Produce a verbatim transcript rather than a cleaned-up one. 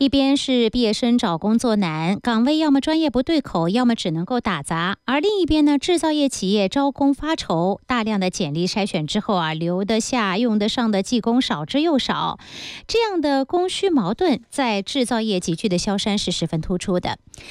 一边是毕业生找工作难，岗位要么专业不对口，要么只能够打杂；而另一边呢，制造业企业招工发愁，大量的简历筛选之后啊，留得下、用得上的技工少之又少，这样的供需矛盾在制造业急剧的消山是十分突出的。